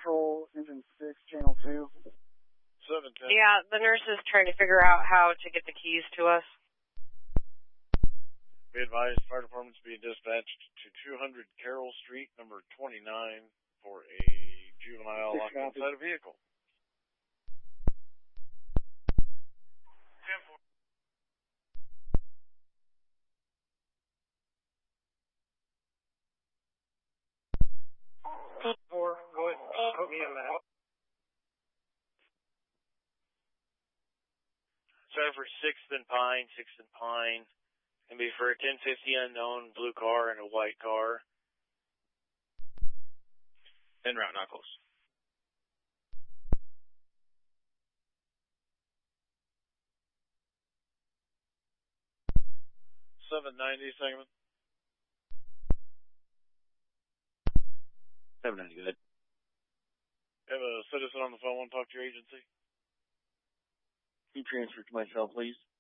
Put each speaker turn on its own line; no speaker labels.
Central, Engine 6, Channel 2.
710.
Yeah, the nurse is trying to figure out how to get the keys to us.
Be advised, fire department's being dispatched to 200 Carroll Street, number 29, for a juvenile locked inside a vehicle. 10-4.
Go ahead. Hook me in that.
Sorry for 6th and Pine, 6th and Pine. Can be for a 1050 unknown blue car and a white car. En route, Knuckles. $790 segment.
790, good.
Have a citizen on the phone, want to talk to your agency?
Can you transfer to myself, please?